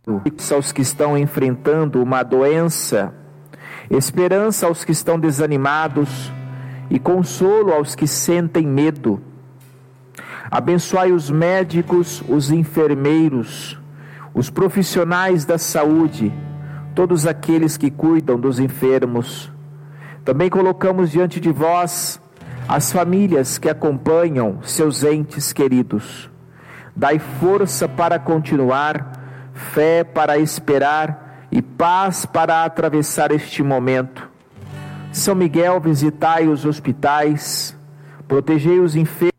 aos que estão enfrentando uma doença, esperança aos que estão desanimados e consolo aos que sentem medo. Abençoai os médicos, os enfermeiros, os profissionais da saúde, todos aqueles que cuidam dos enfermos. Também colocamos diante de vós as famílias que acompanham seus entes queridos. Dai força para continuar, fé para esperar e paz para atravessar este momento. São Miguel, visitai os hospitais, protegei os enfermos